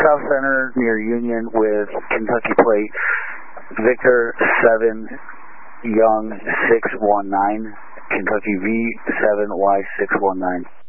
South Center near Union with Kentucky plate Victor 7 Young 619, Kentucky V7Y619.